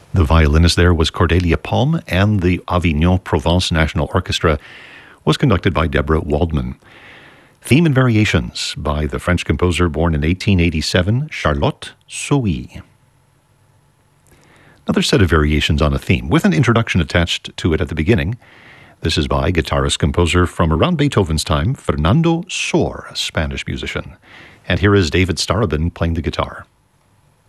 The violinist there was Cordelia Palm, and the Avignon Provence National Orchestra was conducted by Deborah Waldman. Theme and Variations by the French composer born in 1887, Charlotte Sohi. Another set of variations on a theme, with an introduction attached to it at the beginning. This is by guitarist-composer from around Beethoven's time, Fernando Sor, a Spanish musician. And here is David Starobin playing the guitar.